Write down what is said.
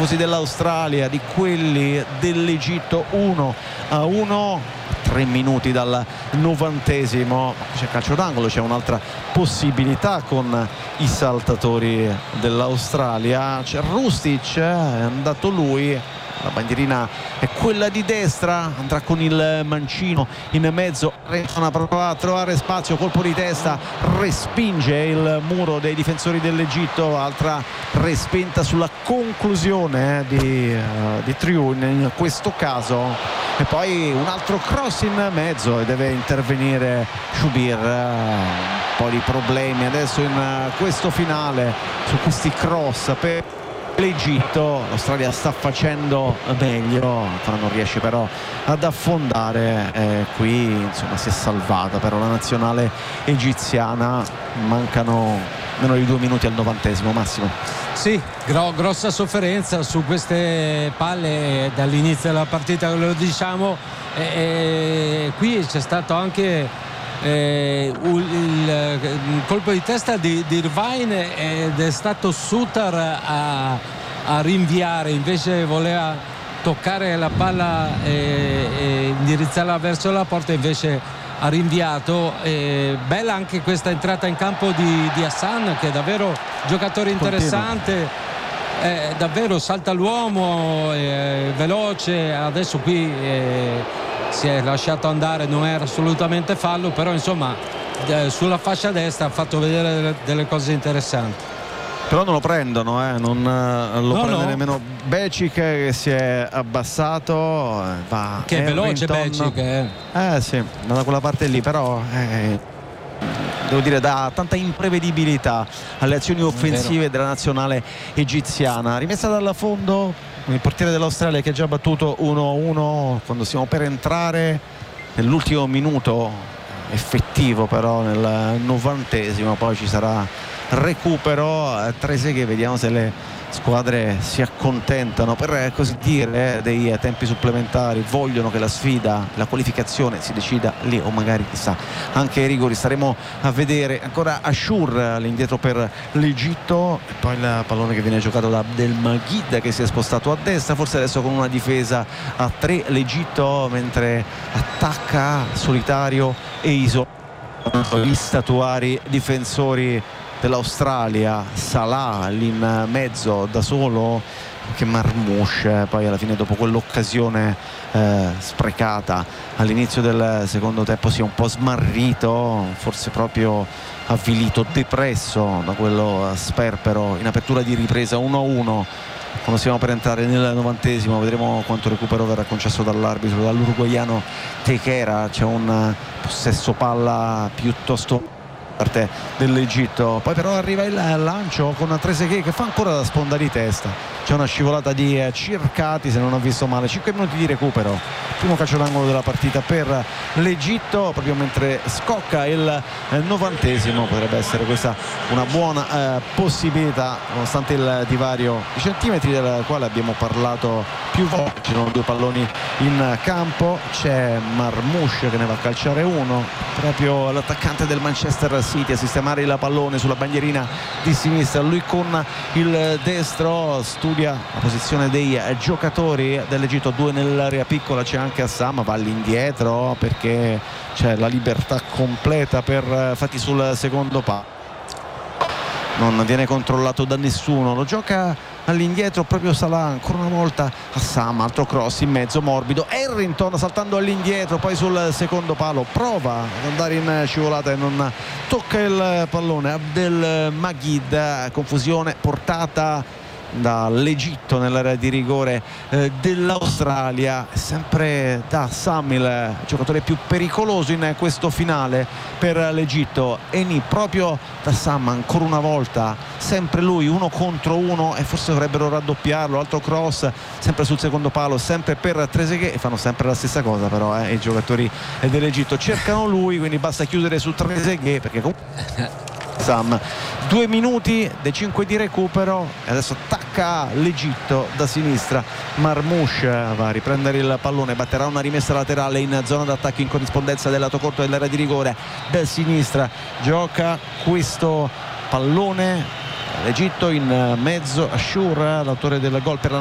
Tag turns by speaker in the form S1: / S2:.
S1: tifosi dell'Australia, di quelli dell'Egitto. 1-1, 3 minuti dal 90esimo. C'è calcio d'angolo, c'è un'altra possibilità con i saltatori dell'Australia. C'è Rustic, è andato lui, la bandierina è quella di destra, andrà con il mancino in mezzo. Rentona prova a trovare spazio, colpo di testa, respinge il muro dei difensori dell'Egitto, altra respinta sulla conclusione di Triun in questo caso, e poi un altro cross in mezzo e deve intervenire Shubir. Un po' di problemi adesso in questo finale su questi cross per l'Egitto. L'Australia sta facendo meglio, non riesce però ad affondare, qui insomma si è salvata però la nazionale egiziana. Mancano meno di 2 minuti al 90esimo. Massimo.
S2: Sì, grossa sofferenza su queste palle dall'inizio della partita, lo diciamo, qui c'è stato anche il colpo di testa di Irvine ed è stato Suter a rinviare, invece voleva toccare la palla e indirizzarla verso la porta, invece ha rinviato. Bella anche questa entrata in campo di Hassan, che è davvero giocatore interessante, davvero salta l'uomo, veloce. Adesso qui si è lasciato andare, non era assolutamente fallo, però insomma sulla fascia destra ha fatto vedere delle cose interessanti.
S1: Però non lo prendono, non lo prende nemmeno Becic, che si è abbassato, va
S2: che è veloce Becic,
S1: sì, da quella parte lì, però devo dire dà tanta imprevedibilità alle azioni offensive della nazionale egiziana. Rimessa dal fondo il portiere dell'Australia, che ha già battuto 1-1 quando stiamo per entrare nell'ultimo minuto effettivo, però nel 90esimo poi ci sarà recupero. Trezeguet, vediamo se le squadre si accontentano, per così dire, dei tempi supplementari. Vogliono che la sfida, la qualificazione si decida lì, o magari chissà anche i rigori, staremo a vedere. Ancora Ashur all'indietro per l'Egitto, e poi il pallone che viene giocato da Abdelmajid, che si è spostato a destra, forse adesso con una difesa a 3 l'Egitto, mentre attacca solitario e isolato gli statuari difensori dell'Australia. Salah lì in mezzo da solo, che Marmouche poi alla fine, dopo quell'occasione sprecata all'inizio del secondo tempo, si è un po' smarrito, forse proprio avvilito, depresso da quello sperpero in apertura di ripresa. 1-1 quando stiamo per entrare nel 90esimo. Vedremo quanto recupero verrà concesso dall'arbitro, dall'uruguaiano Teixeira. C'è un possesso palla piuttosto parte dell'Egitto, poi però arriva il lancio con Trezeguet, che fa ancora da sponda di testa. C'è una scivolata di Circati, se non ho visto male. 5 minuti di recupero, primo calcio d'angolo della partita per l'Egitto, proprio mentre scocca il 90esimo. Potrebbe essere questa una buona possibilità, nonostante il divario di centimetri del quale abbiamo parlato più volte. Ci sono 2 palloni in campo, c'è Marmouche che ne va a calciare uno, proprio l'attaccante del Manchester City, a sistemare il pallone sulla bandierina di sinistra. Lui con il destro studia la posizione dei giocatori dell'Egitto. 2 nell'area piccola, c'è anche Assam, va all'indietro perché c'è la libertà completa per Fati sul secondo palo. Non viene controllato da nessuno, lo gioca all'indietro proprio Salah. Ancora una volta Assam, altro cross in mezzo morbido. Harrington saltando all'indietro, poi sul secondo palo prova ad andare in scivolata e non tocca il pallone. Abdelmajid, confusione portata dall'Egitto nell'area di rigore dell'Australia. Sempre da Assam il giocatore più pericoloso in questo finale per l'Egitto. Eni proprio da Assam, ancora una volta sempre lui 1 contro 1, e forse dovrebbero raddoppiarlo. Altro cross sempre sul secondo palo, sempre per Trezeguet, e fanno sempre la stessa cosa però i giocatori dell'Egitto cercano lui, quindi basta chiudere su Trezeguet, perché comunque Sam. 2 minuti dei 5 di recupero e adesso attacca l'Egitto da sinistra. Marmouche va a riprendere il pallone, batterà una rimessa laterale in zona d'attacco in corrispondenza del lato corto dell'area di rigore da sinistra. Gioca questo pallone l'Egitto in mezzo a Ashur, l'autore del gol per la